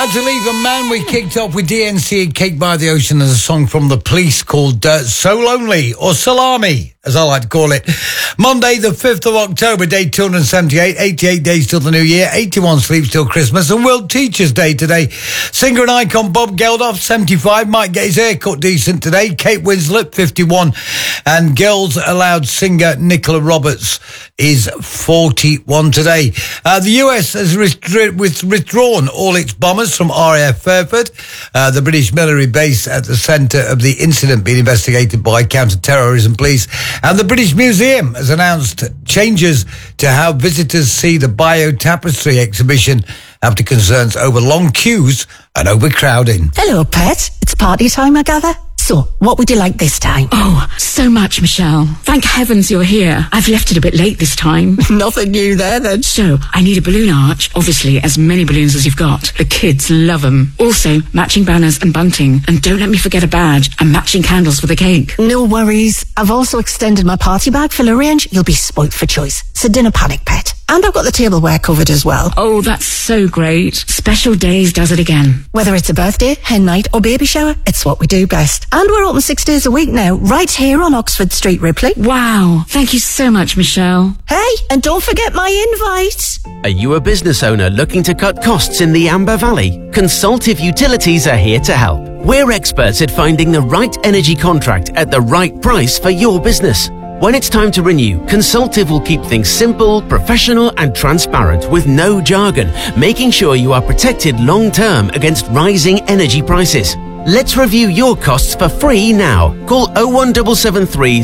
Hard to Leave a Man. We kicked off with DNC and Cake by the Ocean as a song from The Police called So Lonely, or Salami, as I like to call it. Monday, the 5th of October, day 278, 88 days till the new year, 81 sleeps till Christmas, and World Teachers' Day today. Singer and icon Bob Geldof, 75, might get his hair cut decent today. Kate Winslet, 51, and Girls Aloud singer Nicola Roberts is 41 today. The US has withdrawn all its bombers from RAF Fairford, the British military base at the centre of the incident being investigated by counter-terrorism police. And the British Museum has announced changes to how visitors see the Bio Tapestry exhibition after concerns over long queues and overcrowding. Hello, pet. It's party time, I gather. So, what would you like this time? Oh, so much, Michelle. Thank heavens you're here. I've left it a bit late this time. Nothing new there, then. So, I need a balloon arch. Obviously, as many balloons as you've got. The kids love them. Also, matching banners and bunting. And don't let me forget a badge and matching candles for the cake. No worries. I've also extended my party bag full of range. You'll be spoilt for choice. So dinner panic, pet. And I've got the tableware covered as well. Oh, that's so great. Special Days does it again. Whether it's a birthday, hen night or baby shower, it's what we do best. And we're open 6 days a week now, right here on Oxford Street, Ripley. Wow. Thank you so much, Michelle. Hey, and don't forget my invite. Are you a business owner looking to cut costs in the Amber Valley? Consultative Utilities are here to help. We're experts at finding the right energy contract at the right price for your business. When it's time to renew, Consultive will keep things simple, professional and transparent with no jargon, making sure you are protected long-term against rising energy prices. Let's review your costs for free now. Call 01773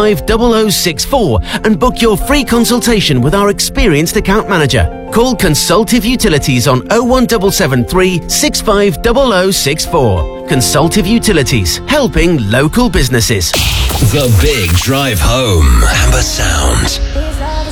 650064 and book your free consultation with our experienced account manager. Call Consultive Utilities on 01773 650064. Consultive Utilities, helping local businesses. The Big Drive Home. Amber Sounds.